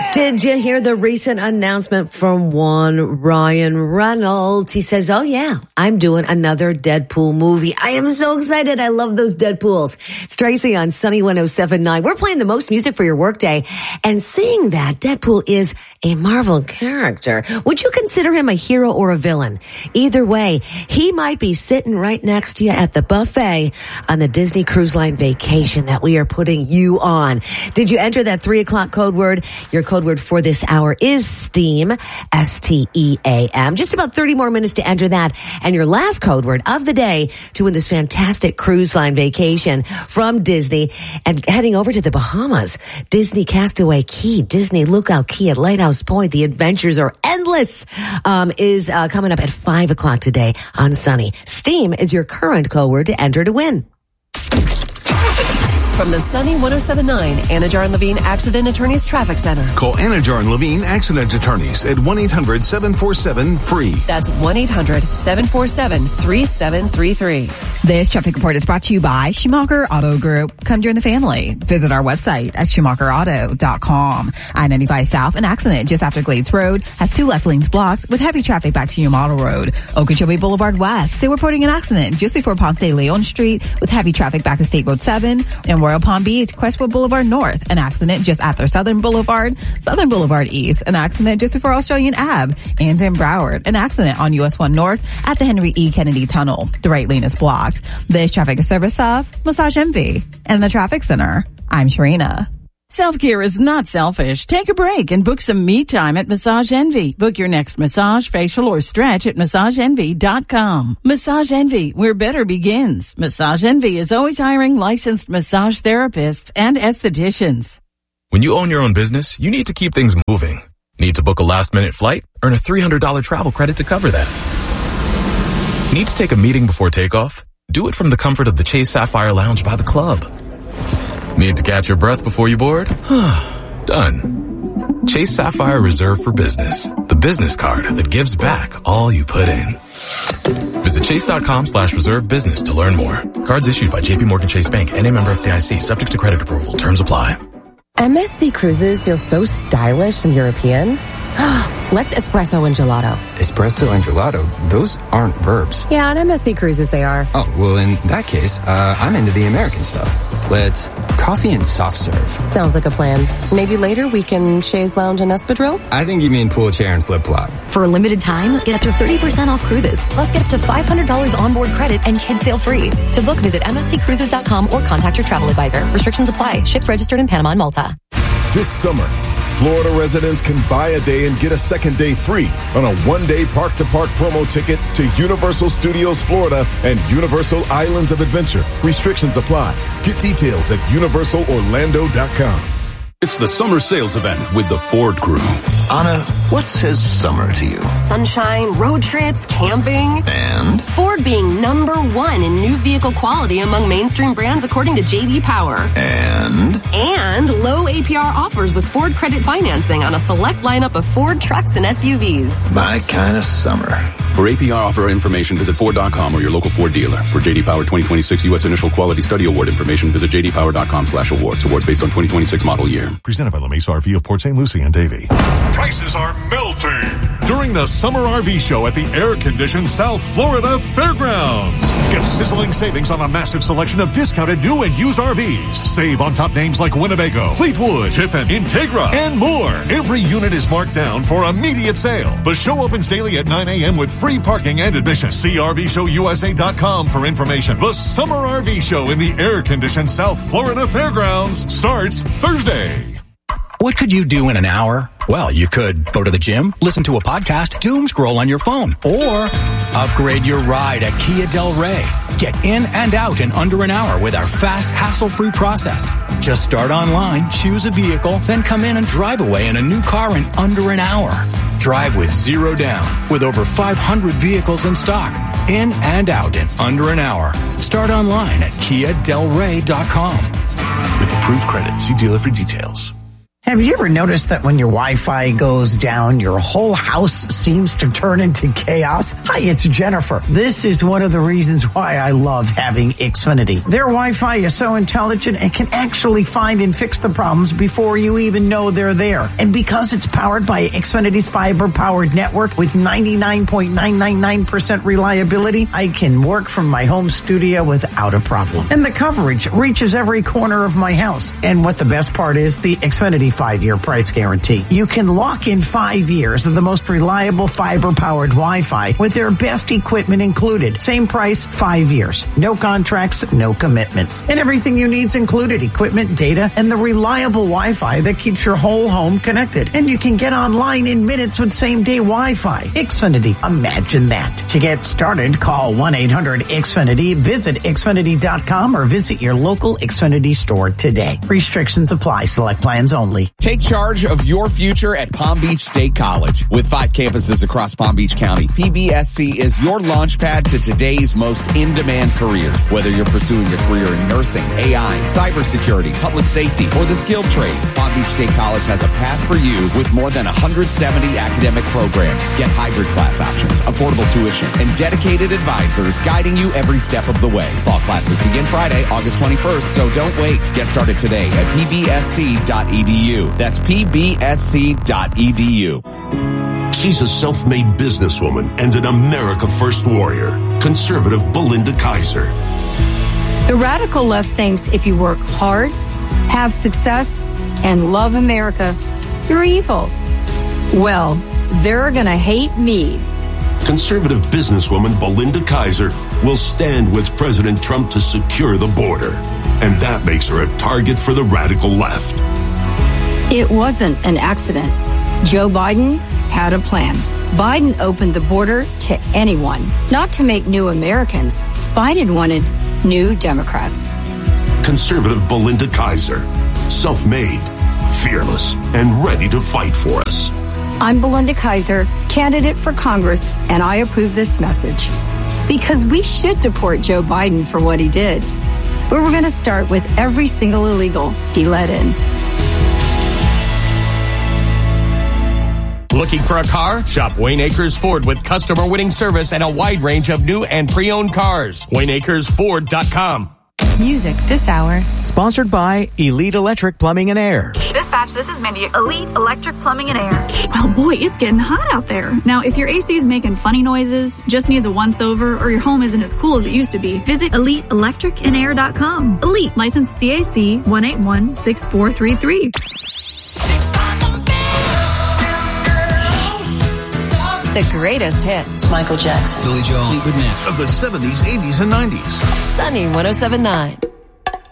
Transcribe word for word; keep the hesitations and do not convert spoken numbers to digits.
Did you hear the recent announcement from one Ryan Reynolds? He says, oh yeah, I'm doing another Deadpool movie. I am so excited. I love those Deadpools. It's Tracy on Sunny one oh seven point nine. We're playing the most music for your workday. And seeing that Deadpool is a Marvel character, would you consider him a hero or a villain? Either way, he might be sitting right next to you at the buffet on the Disney Cruise Line vacation that we are putting you on. Did you enter that three o'clock code word? Your code word for this hour is STEAM, S T E A M. Just about thirty more minutes to enter that. And your last code word of the day to win this fantastic cruise line vacation from Disney and heading over to the Bahamas. Disney Castaway Key, Disney Lookout Key at Lighthouse Point. The adventures are endless. Um, is uh, coming up at five o'clock today on Sunny. STEAM is your current code word to enter to win. From the Sunny one oh seven point nine Anajar and Levine Accident Attorneys Traffic Center. Call Anajar and Levine Accident Attorneys at one eight hundred seven four seven free. That's one eight hundred seven four seven three seven three three. This traffic report is brought to you by Schumacher Auto Group. Come join the family. Visit our website at schumacher auto dot com. I ninety-five South, an accident just after Glades Road has two left lanes blocked with heavy traffic back to your model road. Okeechobee Boulevard West, they were reporting an accident just before Ponce de Leon Street with heavy traffic back to State Road seven. And Royal Palm Beach, Crestwood Boulevard North, an accident just after Southern Boulevard. Southern Boulevard East, an accident just before Australian Ave. And in Broward, an accident on U S one North at the Henry E. Kennedy Tunnel. The right lane is blocked. This traffic is service of Massage Envy and the Traffic Center. I'm Sharina. Self-care is not selfish. Take a break and book some me time at Massage Envy. Book your next massage, facial, or stretch at massage envy dot com. Massage Envy, where better begins. Massage Envy is always hiring licensed massage therapists and estheticians. When you own your own business, you need to keep things moving. Need to book a last-minute flight? Earn a three hundred dollars travel credit to cover that. Need to take a meeting before takeoff? Do it from the comfort of the Chase Sapphire Lounge by the club. Need to catch your breath before you board? Done. Chase Sapphire Reserve for Business, the business card that gives back all you put in. Visit chase.com slash reserve business to learn more. Cards issued by J P Morgan Chase Bank and a member of F D I C, subject to credit approval. Terms apply. M S C Cruises feel so stylish and European. Let's espresso and gelato. Espresso and gelato? Those aren't verbs. Yeah, on M S C Cruises they are. Oh, well in that case, uh, I'm into the American stuff. Let's coffee and soft serve. Sounds like a plan. Maybe later we can chaise lounge and espadrille? I think you mean pool chair and flip-flop. For a limited time, get up to thirty percent off cruises. Plus get up to five hundred dollars onboard credit and kids sail free. To book, visit M S C cruises dot com or contact your travel advisor. Restrictions apply. Ships registered in Panama and Malta. This summer, Florida residents can buy a day and get a second day free on a one-day park-to-park promo ticket to Universal Studios Florida and Universal Islands of Adventure. Restrictions apply. Get details at universal orlando dot com. It's the summer sales event with the Ford crew. Anna, what says summer to you? Sunshine, road trips, camping. And? Ford being number one in new vehicle quality among mainstream brands according to J D Power. And? And low A P R offers with Ford credit financing on a select lineup of Ford trucks and S U Vs. My kind of summer. For A P R offer information, visit Ford dot com or your local Ford dealer. For J D Power twenty twenty-six U S Initial Quality Study Award information, visit j d power dot com slash awards. Awards based on twenty twenty-six model year. Presented by LeMace R V of Port Saint Lucie and Davie. Prices are melting during the Summer R V Show at the air-conditioned South Florida Fairgrounds. Get sizzling savings on a massive selection of discounted new and used R Vs. Save on top names like Winnebago, Fleetwood, Tiffin, Integra, and more. Every unit is marked down for immediate sale. The show opens daily at nine a.m. with free parking and admission. See R V show U S A dot com for information. The Summer R V Show in the air-conditioned South Florida Fairgrounds starts Thursday. What could you do in an hour? Well, you could go to the gym, listen to a podcast, doom scroll on your phone, or upgrade your ride at Kia Del Rey. Get in and out in under an hour with our fast, hassle-free process. Just start online, choose a vehicle, then come in and drive away in a new car in under an hour. Drive with zero down, with over five hundred vehicles in stock. In and out in under an hour. Start online at kia del rey dot com. With approved credit, see dealer for details. Have you ever noticed that when your Wi-Fi goes down, your whole house seems to turn into chaos? Hi, it's Jennifer. This is one of the reasons why I love having Xfinity. Their Wi-Fi is so intelligent it can actually find and fix the problems before you even know they're there. And because it's powered by Xfinity's fiber-powered network with ninety-nine point nine nine nine percent reliability, I can work from my home studio without a problem. And the coverage reaches every corner of my house. And what the best part is, the Xfinity five-year price guarantee. You can lock in five years of the most reliable fiber-powered Wi-Fi with their best equipment included. Same price, five years. No contracts, no commitments. And everything you need's included. Equipment, data, and the reliable Wi-Fi that keeps your whole home connected. And you can get online in minutes with same-day Wi-Fi. Xfinity. Imagine that. To get started, call one eight hundred X Finity, visit Xfinity dot com, or visit your local Xfinity store today. Restrictions apply. Select plans only. Take charge of your future at Palm Beach State College. With five campuses across Palm Beach County, P B S C is your launch pad to today's most in-demand careers. Whether you're pursuing a career in nursing, A I, cybersecurity, public safety, or the skilled trades, Palm Beach State College has a path for you with more than one hundred seventy academic programs. Get hybrid class options, affordable tuition, and dedicated advisors guiding you every step of the way. Fall classes begin Friday, August twenty-first, so don't wait. Get started today at P B S C dot E D U. That's P B S C dot E D U. She's a self-made businesswoman and an America First warrior. Conservative Belinda Kaiser. The radical left thinks if you work hard, have success, and love America, you're evil. Well, they're gonna hate me. Conservative businesswoman Belinda Kaiser will stand with President Trump to secure the border. And that makes her a target for the radical left. It wasn't an accident. Joe Biden had a plan. Biden opened the border to anyone, not to make new Americans. Biden wanted new Democrats. Conservative Belinda Kaiser, self-made, fearless, and ready to fight for us. I'm Belinda Kaiser, candidate for Congress, and I approve this message. Because we should deport Joe Biden for what he did. But we're going to start with every single illegal he let in. Looking for a car? Shop Wayne Akers Ford with customer winning service and a wide range of new and pre-owned cars. Wayne Akers Ford dot com. Music this hour. Sponsored by Elite Electric Plumbing and Air. Dispatch, this is Mindy. Elite Electric Plumbing and Air. Well, boy, it's getting hot out there. Now, if your A C is making funny noises, just needs a once-over, or your home isn't as cool as it used to be, visit Elite Electric and Air dot com. Elite, licensed C A C one eight one six four three three. The greatest hits. Michael Jackson. Billy Joel. Fleetwood Mac. Of the seventies, eighties, and nineties. Sunny one oh seven point nine.